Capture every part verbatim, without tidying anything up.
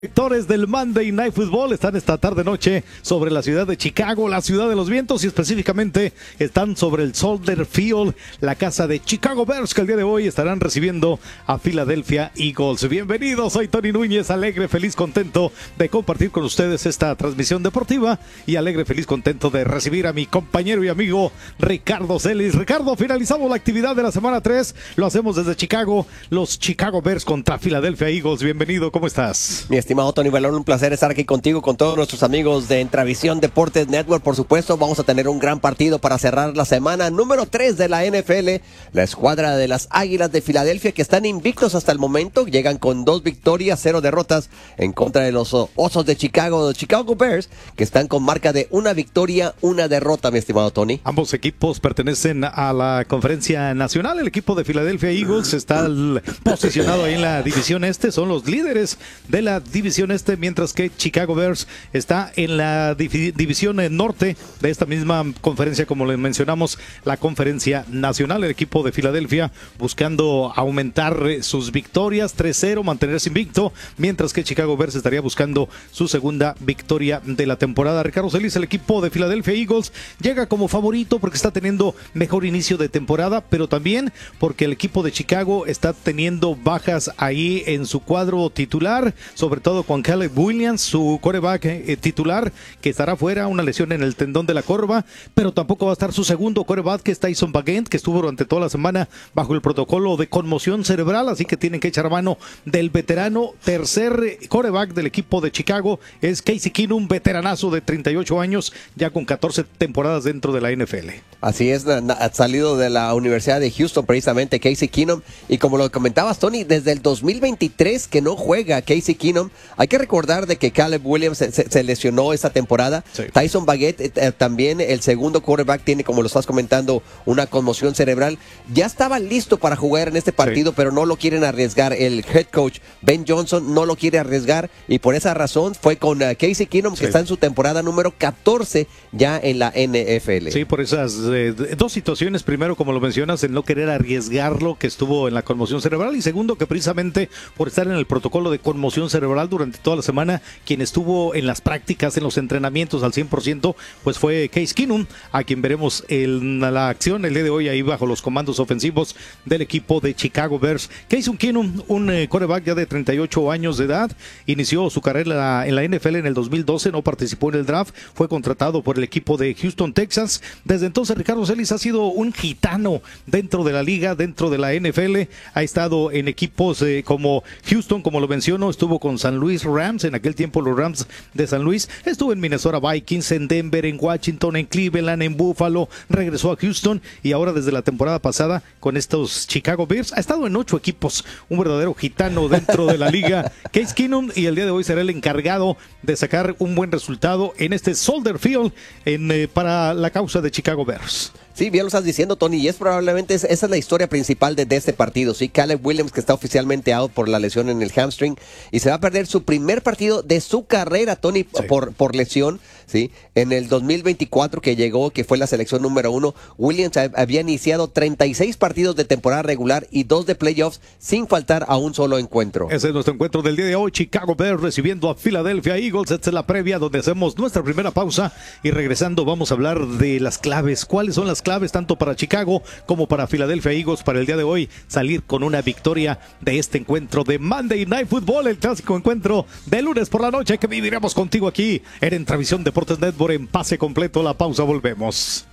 Directores del Monday Night Football están esta tarde noche sobre la ciudad de Chicago, la ciudad de los vientos, y específicamente están sobre el Soldier Field, la casa de Chicago Bears, que el día de hoy estarán recibiendo a Philadelphia Eagles. Bienvenidos, soy Tony Núñez, alegre, feliz, contento de compartir con ustedes esta transmisión deportiva y alegre, feliz, contento de recibir a mi compañero y amigo Ricardo Celis. Ricardo, finalizamos la actividad de la semana tres, lo hacemos desde Chicago, los Chicago Bears contra Philadelphia Eagles. Bienvenido, ¿cómo estás? Mi estimado Tony Balón, un placer estar aquí contigo, con todos nuestros amigos de Entravisión Deportes Network. Por supuesto, vamos a tener un gran partido para cerrar la semana número tres de la N F L. La escuadra de las Águilas de Filadelfia, que están invictos hasta el momento, llegan con dos victorias, cero derrotas en contra de los Osos de Chicago, los Chicago Bears, que están con marca de una victoria, una derrota, mi estimado Tony. Ambos equipos pertenecen a la Conferencia Nacional. El equipo de Philadelphia Eagles está posicionado ahí en la división este, son los líderes de la división este, mientras que Chicago Bears está en la div división norte de esta misma conferencia, como les mencionamos, la Conferencia Nacional. El equipo de Filadelfia buscando aumentar sus victorias, tres cero, mantenerse invicto, mientras que Chicago Bears estaría buscando su segunda victoria de la temporada. Ricardo Celis, el equipo de Philadelphia Eagles llega como favorito porque está teniendo mejor inicio de temporada, pero también porque el equipo de Chicago está teniendo bajas ahí en su cuadro titular, sobre todo con Caleb Williams, su quarterback eh, titular, que estará fuera, una lesión en el tendón de la corva, pero tampoco va a estar su segundo quarterback, que es Tyson Bagent, que estuvo durante toda la semana bajo el protocolo de conmoción cerebral, así que tienen que echar mano del veterano. Tercer quarterback del equipo de Chicago es Casey Keenum, veteranazo de treinta y ocho años, ya con catorce temporadas dentro de la N F L. Así es, ha salido de la Universidad de Houston precisamente Casey Keenum, y como lo comentabas, Tony, desde el dos mil veintitrés que no juega Casey Keenum. Hay que recordar de que Caleb Williams se, se, se lesionó esta temporada. Sí. Tyson Bagent eh, también, el segundo quarterback, tiene, como lo estás comentando, una conmoción cerebral. Ya estaba listo para jugar en este partido, sí, pero no lo quieren arriesgar. El head coach Ben Johnson no lo quiere arriesgar, y por esa razón fue con uh, Casey Keenum, sí, que está en su temporada número catorce ya en la N F L. Sí, por esas eh, dos situaciones. Primero, como lo mencionas, en no querer arriesgarlo, que estuvo en la conmoción cerebral, y segundo, que precisamente por estar en el protocolo de conmoción cerebral durante toda la semana, quien estuvo en las prácticas, en los entrenamientos al cien por ciento, pues fue Case Keenum, a quien veremos en la acción el día de hoy ahí bajo los comandos ofensivos del equipo de Chicago Bears. Case Keenum, un eh, quarterback ya de treinta y ocho años de edad, inició su carrera en la N F L en el dos mil doce, no participó en el draft, fue contratado por el equipo de Houston, Texas. Desde entonces Ricardo Celis ha sido un gitano dentro de la liga, dentro de la N F L, ha estado en equipos eh, como Houston, como lo menciono, estuvo con San Luis Rams, en aquel tiempo los Rams de San Luis, estuvo en Minnesota Vikings, en Denver, en Washington, en Cleveland, en Buffalo, regresó a Houston, y ahora desde la temporada pasada con estos Chicago Bears ha estado en ocho equipos, un verdadero gitano dentro de la liga, Case Keenum, y el día de hoy será el encargado de sacar un buen resultado en este Soldier Field en, eh, para la causa de Chicago Bears. Sí, bien lo estás diciendo, Tony, y es probablemente esa es la historia principal de, de este partido. Sí, Caleb Williams, que está oficialmente out por la lesión en el hamstring, y se va a perder su primer partido de su carrera, Tony, sí, por, por lesión. Sí, en el dos mil veinticuatro que llegó, que fue la selección número uno, Williams había iniciado treinta y seis partidos de temporada regular y dos de playoffs sin faltar a un solo encuentro. Ese es nuestro encuentro del día de hoy, Chicago Bears recibiendo a Philadelphia Eagles. Esta es la previa donde hacemos nuestra primera pausa, y regresando vamos a hablar de las claves. ¿Cuáles son las claves tanto para Chicago como para Philadelphia Eagles para el día de hoy salir con una victoria de este encuentro de Monday Night Football, el clásico encuentro de lunes por la noche que viviremos contigo aquí en Entravisión Deportes Network en pase completo? La pausa, volvemos.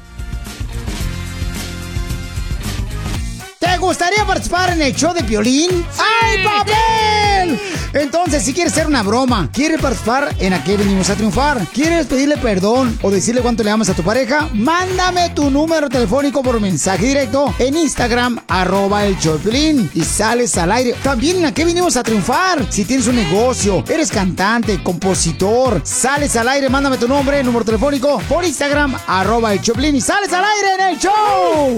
¿Te gustaría participar en el show de Piolín? ¡Sí! ¡Ay, papel! Entonces, si quieres hacer una broma, quieres participar en Aquí Venimos a Triunfar, quieres pedirle perdón o decirle cuánto le amas a tu pareja, mándame tu número telefónico por mensaje directo en Instagram, arroba el show de Piolín, y sales al aire. También en Aquí Venimos a Triunfar. Si tienes un negocio, eres cantante, compositor, sales al aire, mándame tu nombre, número telefónico por Instagram, arroba el show de Piolín, y sales al aire en el show.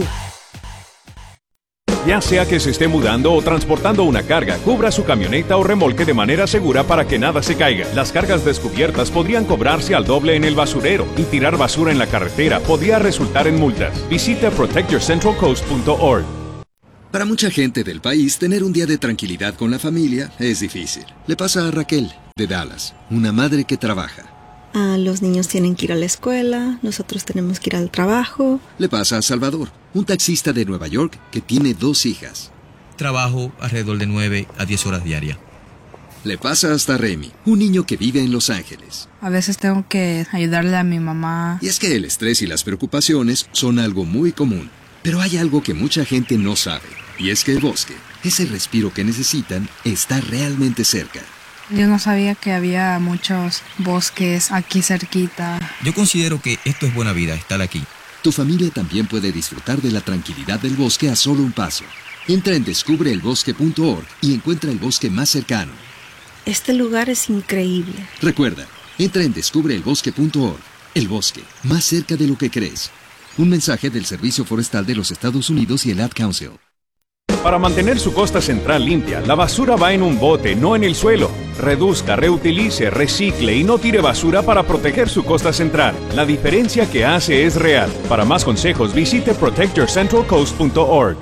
Ya sea que se esté mudando o transportando una carga, cubra su camioneta o remolque de manera segura para que nada se caiga. Las cargas descubiertas podrían cobrarse al doble en el basurero, y tirar basura en la carretera podría resultar en multas. Visite protect your central coast punto org. Para mucha gente del país, tener un día de tranquilidad con la familia es difícil. Le pasa a Raquel, de Dallas, una madre que trabaja. Ah, los niños tienen que ir a la escuela, nosotros tenemos que ir al trabajo. Le pasa a Salvador, un taxista de Nueva York que tiene dos hijas. Trabajo alrededor de nueve a diez horas diarias. Le pasa hasta Remy, un niño que vive en Los Ángeles. A veces tengo que ayudarle a mi mamá. Y es que el estrés y las preocupaciones son algo muy común. Pero hay algo que mucha gente no sabe, y es que el bosque, ese respiro que necesitan, está realmente cerca. Yo no sabía que había muchos bosques aquí cerquita. Yo considero que esto es buena vida, estar aquí. Tu familia también puede disfrutar de la tranquilidad del bosque a solo un paso. Entra en descubre el bosque punto org y encuentra el bosque más cercano. Este lugar es increíble. Recuerda, entra en descubre el bosque punto org. El bosque, más cerca de lo que crees. Un mensaje del Servicio Forestal de los Estados Unidos y el Ad Council. Para mantener su costa central limpia, la basura va en un bote, no en el suelo. Reduzca, reutilice, recicle y no tire basura para proteger su costa central. La diferencia que hace es real. Para más consejos, visite protect your central coast punto org.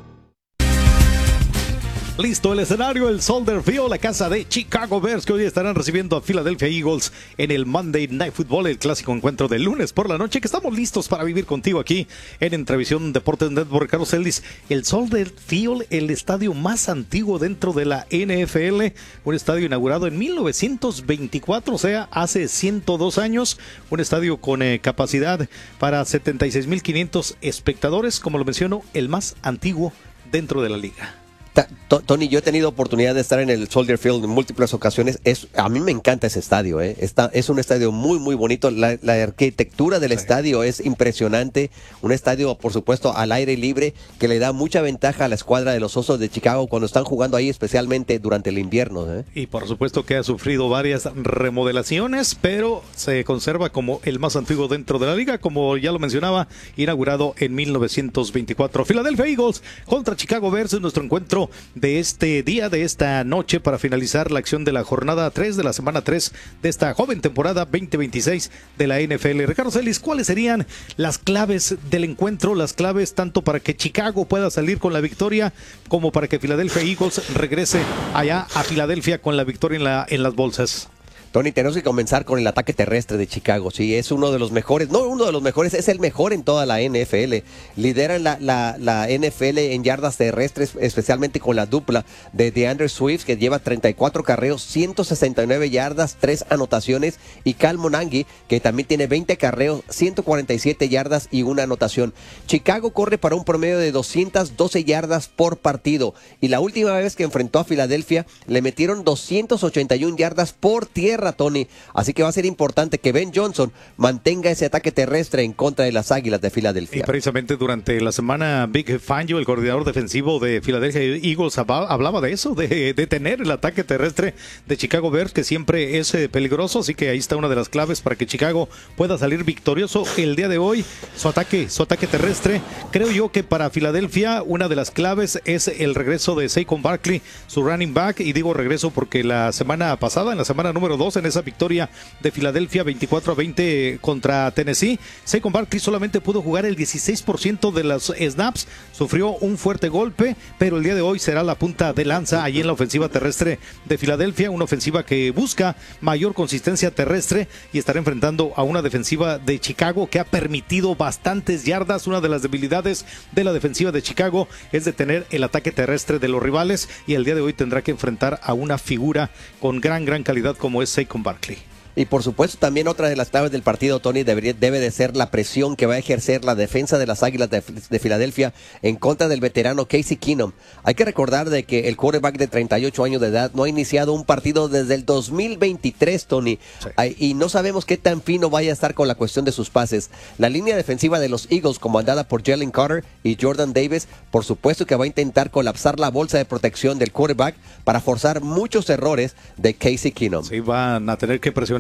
Listo el escenario, el Soldier Field, la casa de Chicago Bears, que hoy estarán recibiendo a Philadelphia Eagles en el Monday Night Football, el clásico encuentro del lunes por la noche, que estamos listos para vivir contigo aquí en Entrevisión Deportes Network. Carlos Ellis, el Soldier Field, el estadio más antiguo dentro de la N F L, un estadio inaugurado en mil novecientos veinticuatro, o sea, hace ciento dos años, un estadio con eh, capacidad para setenta y seis mil quinientos espectadores, como lo menciono, el más antiguo dentro de la liga. Tony, yo he tenido oportunidad de estar en el Soldier Field en múltiples ocasiones. Es, a mí me encanta ese estadio, ¿eh? Está, es un estadio muy, muy bonito. La, la arquitectura del sí. estadio es impresionante. Un estadio, por supuesto, al aire libre, que le da mucha ventaja a la escuadra de los Osos de Chicago cuando están jugando ahí, especialmente durante el invierno, ¿eh? Y por supuesto que ha sufrido varias remodelaciones, pero se conserva como el más antiguo dentro de la liga, como ya lo mencionaba, inaugurado en mil novecientos veinticuatro. Philadelphia Eagles contra Chicago Bears en nuestro encuentro de este día, de esta noche, para finalizar la acción de la jornada tres, de la semana tres de esta joven temporada veinte veintiséis de la N F L. Ricardo Celis, ¿cuáles serían las claves del encuentro? Las claves tanto para que Chicago pueda salir con la victoria como para que Philadelphia Eagles regrese allá a Filadelfia con la victoria en, la, en las bolsas. Tony, tenemos que comenzar con el ataque terrestre de Chicago. Sí, es uno de los mejores, no uno de los mejores, es el mejor en toda la N F L. Lideran la, la, la N F L en yardas terrestres, especialmente con la dupla de DeAndre Swift, que lleva treinta y cuatro carreos, ciento sesenta y nueve yardas, tres anotaciones, y Cal Monangi, que también tiene veinte carreos, ciento cuarenta y siete yardas y una anotación. Chicago corre para un promedio de doscientas doce yardas por partido, y la última vez que enfrentó a Filadelfia le metieron doscientas ochenta y una yardas por tierra, Tony. Así que va a ser importante que Ben Johnson mantenga ese ataque terrestre en contra de las Águilas de Filadelfia. Y precisamente durante la semana, Vic Fangio, el coordinador defensivo de Philadelphia Eagles, hablaba de eso, de, de tener el ataque terrestre de Chicago Bears, que siempre es eh, peligroso. Así que ahí está una de las claves para que Chicago pueda salir victorioso el día de hoy. Su ataque, su ataque terrestre. Creo yo que para Filadelfia una de las claves es el regreso de Saquon Barkley, su running back. Y digo regreso porque la semana pasada, en la semana número dos, en esa victoria de Filadelfia veinticuatro a veinte contra Tennessee, Saquon Barkley solamente pudo jugar el dieciséis por ciento de los snaps, sufrió un fuerte golpe, pero el día de hoy será la punta de lanza allí en la ofensiva terrestre de Filadelfia, una ofensiva que busca mayor consistencia terrestre y estará enfrentando a una defensiva de Chicago que ha permitido bastantes yardas. Una de las debilidades de la defensiva de Chicago es detener el ataque terrestre de los rivales, y el día de hoy tendrá que enfrentar a una figura con gran, gran calidad como es Saquon Barkley. Y por supuesto también otra de las claves del partido, Tony, debería, debe de ser la presión que va a ejercer la defensa de las Águilas de, de Filadelfia en contra del veterano Casey Keenum. Hay que recordar de que el quarterback de treinta y ocho años de edad no ha iniciado un partido desde el dos mil veintitrés, Tony, sí. Ay, y no sabemos qué tan fino vaya a estar con la cuestión de sus pases. La línea defensiva de los Eagles, comandada por Jalen Carter y Jordan Davis, por supuesto que va a intentar colapsar la bolsa de protección del quarterback para forzar muchos errores de Casey Keenum. Sí, van a tener que presionar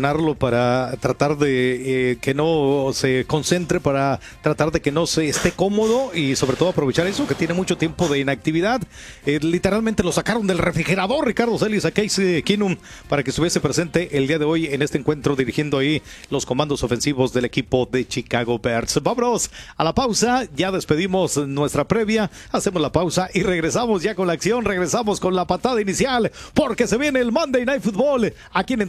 presionarlo, para tratar de eh, que no se concentre, para tratar de que no se esté cómodo y sobre todo aprovechar eso, que tiene mucho tiempo de inactividad. Eh, literalmente lo sacaron del refrigerador, Ricardo Celis, a Casey Keenum, para que estuviese presente el día de hoy en este encuentro dirigiendo ahí los comandos ofensivos del equipo de Chicago Bears. Vámonos a la pausa, ya despedimos nuestra previa, hacemos la pausa y regresamos ya con la acción, regresamos con la patada inicial, porque se viene el Monday Night Football aquí en